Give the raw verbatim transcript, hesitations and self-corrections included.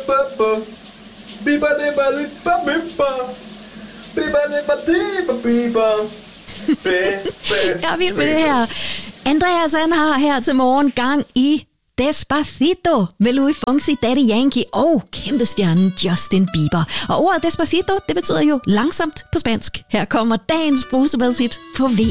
Jeg er vild med det her. Andreas, han har her til morgen gang i Despacito med Louis Fonsi, Daddy Yankee og kæmpestjernen Justin Bieber. Og ordet Despacito, det betyder jo langsomt på spansk. Her kommer dagens brusebadshit på V